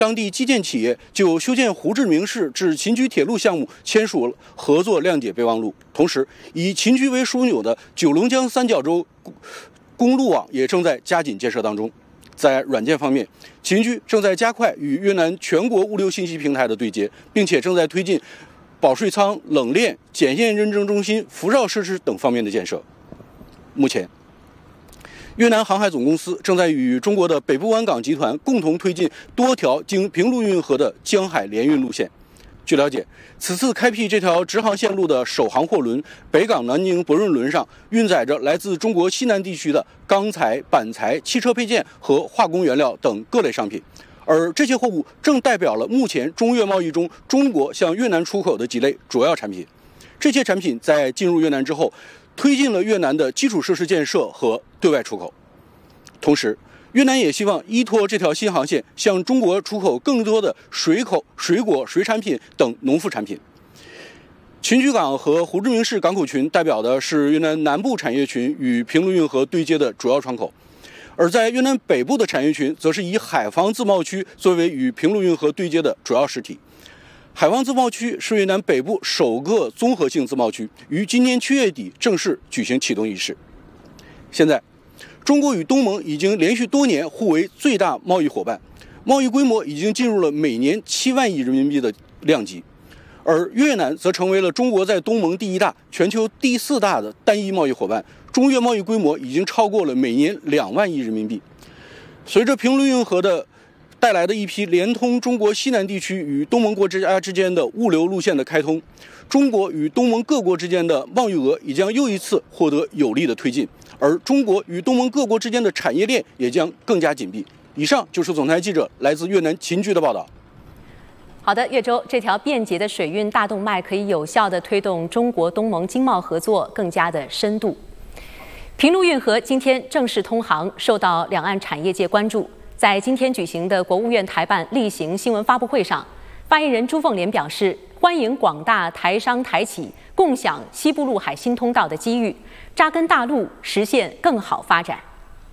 当地基建企业就修建胡志明市至秦居铁路项目签署了合作谅解备忘录。同时，以秦居为枢纽的九龙江三角洲公路网也正在加紧建设当中。在软件方面，秦居正在加快与越南全国物流信息平台的对接，并且正在推进保税仓、冷链、检验认证中心、辐绕设施等方面的建设。目前，越南航海总公司正在与中国的北部湾港集团共同推进多条经平陆运河的江海联运路线。据了解，此次开辟这条直航线路的首航货轮北港南宁博润轮上运载着来自中国西南地区的钢材、板材、汽车配件和化工原料等各类商品，而这些货物正代表了目前中越贸易中中国向越南出口的几类主要产品。这些产品在进入越南之后，推进了越南的基础设施建设和对外出口。同时，越南也希望依托这条新航线，向中国出口更多的水果、水产品等农副产品。秦居港和胡志明市港口群代表的是越南南部产业群与平陆运河对接的主要窗口，而在越南北部的产业群，则是以海防自贸区作为与平陆运河对接的主要实体。海防自贸区是越南北部首个综合性自贸区，于今年7月底正式举行启动仪式。现在，中国与东盟已经连续多年互为最大贸易伙伴，贸易规模已经进入了每年7万亿人民币的量级，而越南则成为了中国在东盟第1大、全球第4大的单一贸易伙伴，中越贸易规模已经超过了每年2万亿人民币。随着平陆运河的带来的一批连通中国西南地区与东盟国家之间的物流路线的开通，中国与东盟各国之间的贸易额也将又一次获得有力的推进，而中国与东盟各国之间的产业链也将更加紧密。以上就是总台记者来自越南秦居的报道。 好的，岳州，这条便捷的水运大动脉可以有效地推动中国东盟经贸合作更加的深度。平陆运河今天正式通航，受到两岸产业界关注。在今天举行的国务院台办例行新闻发布会上，发言人朱凤莲表示，欢迎广大台商台企共享西部陆海新通道的机遇，扎根大陆，实现更好发展。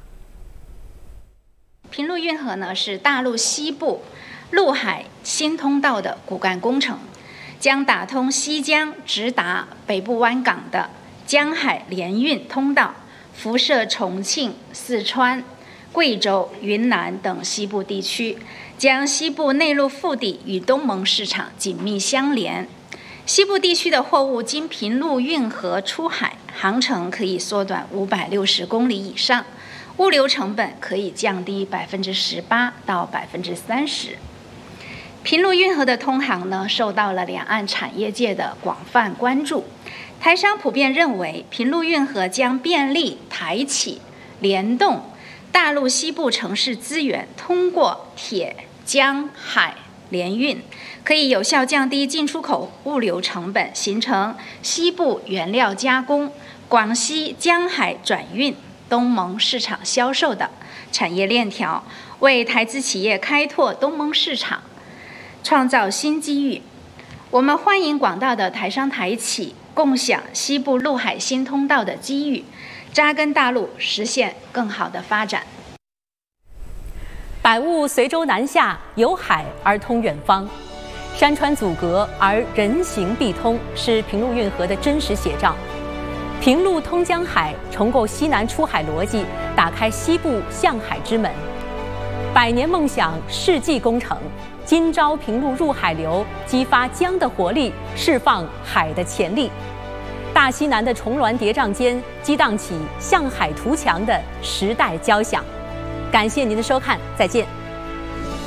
平陆运河呢是大陆西部陆海新通道的骨干工程，将打通西江直达北部湾港的江海联运通道，辐射重庆、四川、贵州、云南等西部地区，将西部内陆腹地与东盟市场紧密相连。西部地区的货物经平陆运河出海，航程可以缩短560公里以上，物流成本可以降低18%到30%。平陆运河的通航呢，受到了两岸产业界的广泛关注。台商普遍认为，平陆运河将便利台企联动大陆西部城市资源，通过铁、江、海联运，可以有效降低进出口物流成本，形成西部原料加工、广西江海转运、东盟市场销售的产业链条，为台资企业开拓东盟市场创造新机遇。我们欢迎广大的台商台企共享西部陆海新通道的机遇，扎根大陆，实现更好的发展。 百物随舟南下，由海而通远方。山川阻隔而人行必通，是平陆运河的真实写照。平陆通江海，重构西南出海逻辑，打开西部向海之门。百年梦想，世纪工程。今朝平陆入海流，激发江的活力，释放海的潜力。大西南的重峦叠嶂间，激荡起向海图强的时代交响。感谢您的收看，再见。